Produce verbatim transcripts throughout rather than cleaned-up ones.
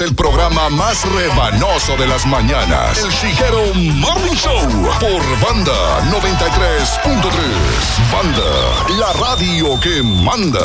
El programa más rebanoso de las mañanas. El Chiguero Morning Show. Por Banda noventa y tres punto tres. Banda, la radio que manda.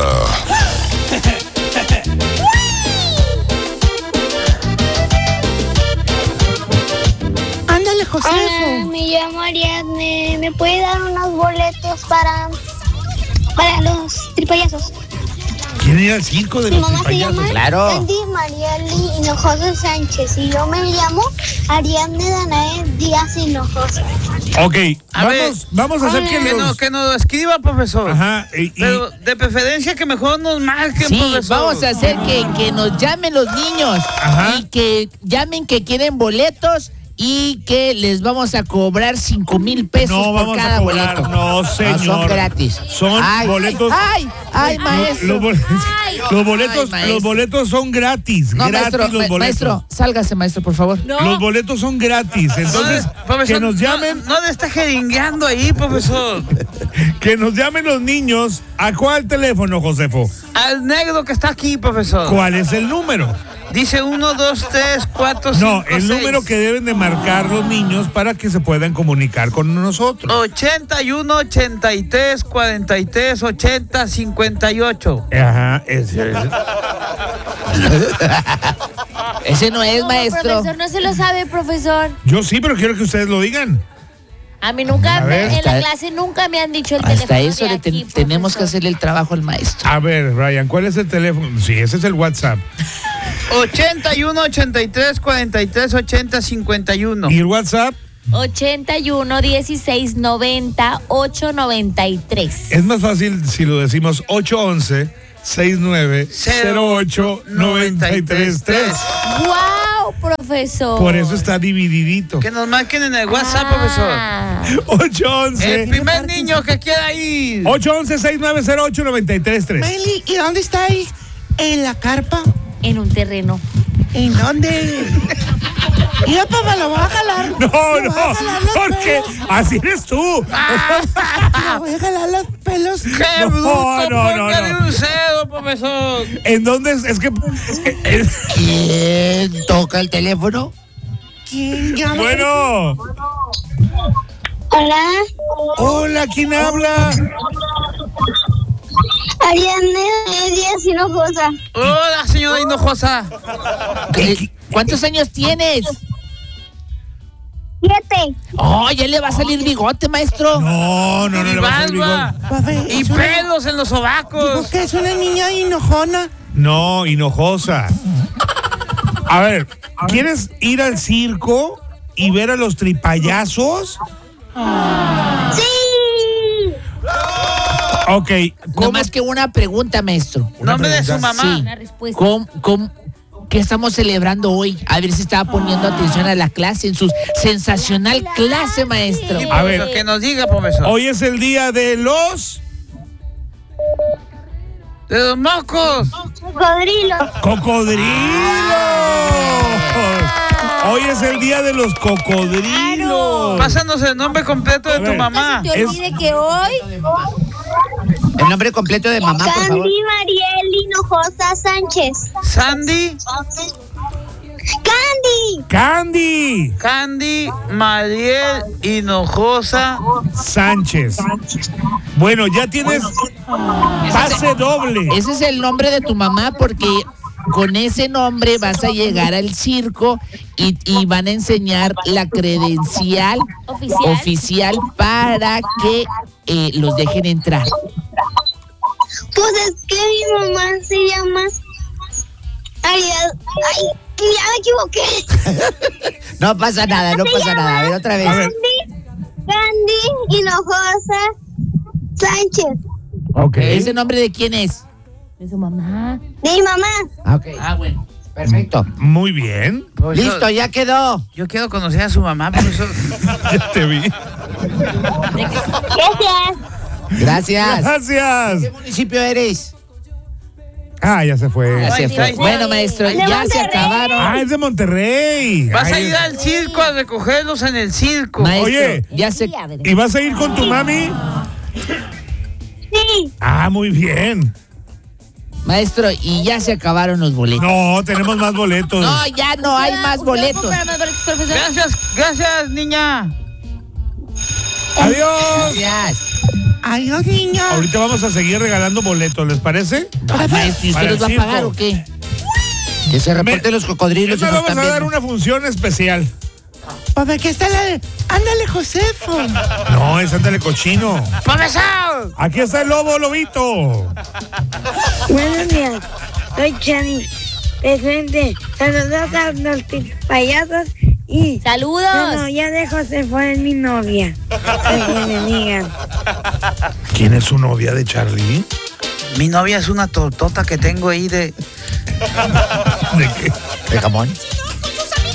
Ándale, José. Hola, me llamo Ariadne. ¿Me puede dar unos boletos para, para los tripayazos? ¿Quién era el circo de Mi los mamá se llama tripayazos? Claro. Andy Marieli Hinojosa Sánchez y yo me llamo Ariadne Danae Díaz Hinojosa. Ok, A vamos, ver, vamos a hacer que, Que los... nos, que nos escriba, profesor. Ajá, y, y- Pero de preferencia que mejor nos marquen, Sí, profesor. vamos a hacer que, que nos llamen los niños. Ajá. Y que llamen que quieren boletos y que les vamos a cobrar cinco mil pesos no por vamos cada a cobrar, boleto. no señor. son gratis. Son Ay, boletos... Ay, ay, maestro. Los, boletos, Ay, los boletos, ay, maestro. los boletos son gratis, No, gratis maestro, los ma- boletos. maestro, sálgase, maestro, por favor. Los boletos son gratis, entonces No, profesor, que nos llamen, No, no le está jeringueando ahí, profesor. que nos llamen los niños. ¿A cuál teléfono, Josefo? Al negro que está aquí, profesor. ¿Cuál es el número? Dice uno, dos, tres, cuatro, cinco, No, el seis. número que deben de marcar los niños para que se puedan comunicar con nosotros. ochenta y uno, ochenta y tres, cuarenta y tres, ochenta, cincuenta y ocho. Ajá, ese es. Ese no es, No, maestro. profesor, no se lo sabe, profesor. Yo sí, pero quiero que ustedes lo digan. A mí nunca, A me- ver. en la Hasta- clase nunca me han dicho el teléfono Hasta eso de le ten- aquí, tenemos que profesor. hacerle el trabajo al maestro. A ver, Brian, ¿cuál es el teléfono? Sí, ese es el WhatsApp. ochenta y uno, ochenta y tres, cuarenta y tres, ochenta, cincuenta y uno. ¿Y el WhatsApp? ochenta y uno, dieciséis, noventa, ocho, noventa y tres. Es más fácil si lo decimos ocho once, sesenta y nueve, cero ocho, noventa y tres tres. ¡Wow, profesor! Por eso está divididito. Que nos marquen en el WhatsApp, Ah. ocho once, profesor. El primer niño que quiera ir. ocho once, sesenta y nueve, cero ocho, noventa y tres tres. Meli, ¿y dónde está ahí? ¿En la carpa? En un terreno. ¿En dónde? Y papá, me lo voy a jalar. No, Me voy a no, jalar los porque pelos. así eres tú. Me voy a jalar los pelos. ¡Qué No, bruto! no, no, Póngale no. un cero, profesor. ¿En dónde es? Es que... eh, eh, ¿Quién toca el teléfono? ¿Quién llama? bueno. Hola, Hola, ¿quién habla? Ariadne Díaz Hinojosa. Hola, señora Hinojosa. ¿Qué- ¿Cuántos años tienes? Siete. Oh, ya le va a salir bigote, maestro. No, no, no. Y le va a salir barba. bigote. Profe, Y es una- pelos en los Digo sobacos. que es una niña hinojona. No, hinojosa. A ver, ¿quieres ir al circo y ver a los tripayazos? ¡Sí! Ok, No ¿cómo? más que una pregunta, maestro. Nombre de su pregunta. mamá. Sí. Una respuesta. ¿Cómo, cómo- qué estamos celebrando hoy? A ver si estaba poniendo atención a la clase, en su sensacional clase, maestro. A ver. Que nos diga, profesor. Hoy es el día de los De los mocos. Cocodrilo. cocodrilos. Hoy es el día de los cocodrilos. Pásanos el nombre completo de A tu ver. mamá. Te Es- olvide que hoy El nombre completo de mamá, por favor. Candy Mariel Hinojosa Sánchez. Sandy, ¡Candy! Candy Candy, Mariel Hinojosa. Sánchez. Bueno, ya tienes pase doble. Ese es el nombre de tu mamá porque con ese nombre vas a llegar al circo y, y van a enseñar la credencial Oficial. oficial para que eh, los dejen entrar. Pues es que mi mamá se llama Ariadne. ¡Ay! Ya me equivoqué. No pasa nada, no pasa nada. A ver, otra vez. A ver. Candy, Candy Hinojosa Sánchez. Ok. ¿Ese nombre de quién es? de su mamá. De mi mamá. Ah, ok. Ah, bueno. Perfecto. Muy bien. Profesor, Listo, ya quedó. Yo quiero conocer a su mamá, profesor. Ya te vi. Gracias. Gracias. Gracias. ¿Qué municipio eres? Ah, ya se fue. Ya se Ay, fue. ay, Bueno, maestro, De ya se Monterrey. acabaron. Ah, es de Monterrey. Vas a Ay, ir al circo a recogerlos en el circo. Maestro, Oye. ya se... ¿Y vas a ir con tu mami? Sí. Ah, muy bien. Maestro, y ya se acabaron los boletos. No, tenemos más boletos. No, ya no hay más boletos. Gracias, gracias, niña. Adiós. Gracias. Adiós, niño. Ahorita vamos a seguir regalando boletos, ¿les parece? Ay, maestro, ¿y Para usted el los va a circo. pagar o qué? Que se reporten los cocodrilos y Esta nos vamos a están dar viendo. una función especial. Pues aquí está la de... Ándale, Josefo. No, es ándale cochino. ¡Profesor! Aquí está el lobo, lobito. Buenos días, soy Chani. Presente, saludos a los payasos y... Saludos. Bueno, ya de Josefo es mi novia. Que me digan. ¿Quién es su novia de Charlie? Mi novia es una tortota que tengo ahí de... ¿De qué? ¿De jamón?